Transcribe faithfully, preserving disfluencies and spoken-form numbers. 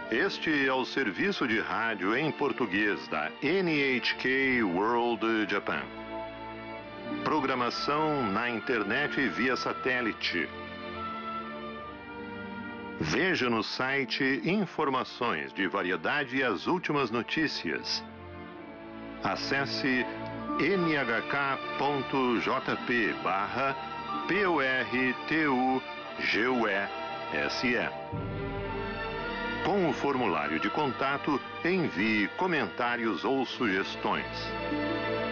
Este é o serviço de rádio em português da N H K World Japan. Programação na internet via satélite. Veja no site informações de variedade e as últimas notícias. Acesse n h k ponto j p barra p o r t u g u e s e. Com o formulário de contato, envie comentários ou sugestões.